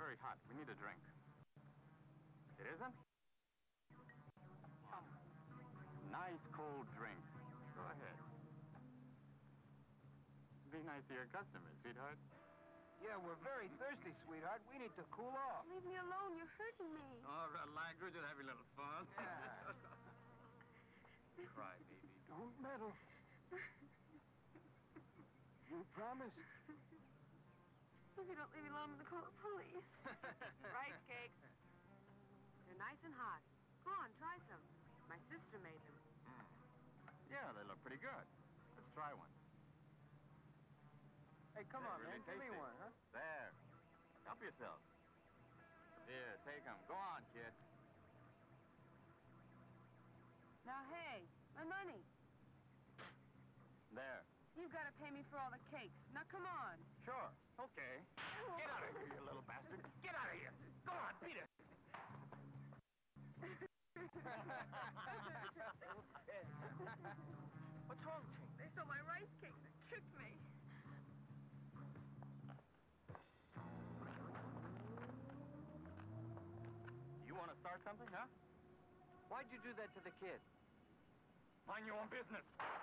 very hot. We need a drink. It isn't? Nice cold drink. Go ahead. Be nice to your customers, sweetheart. Yeah, we're very thirsty, sweetheart. We need to cool off. Leave me alone. You're hurting me. All right, language, and have a little fun. Yeah. Cry, baby. Don't meddle. You promise? If you don't leave me alone, I'm gonna call the police. Rice cakes. They're nice and hot. Go on, try some. My sister made them. Yeah, they look pretty good. Let's try one. Hey, come They're on, really man. Give me tasty. one, huh? There. Help yourself. Here, take them. Go on, kid. Now, hey, my money. There. You've got to pay me for all the cakes. Now, come on. Sure. Okay. Get out of here, you little bastard. Get out of here. Go on, beat it. What's wrong, Chink? They stole my rice cakes and kicked me. You want to start something, huh? Why'd you do that to the kid? Mind your own business.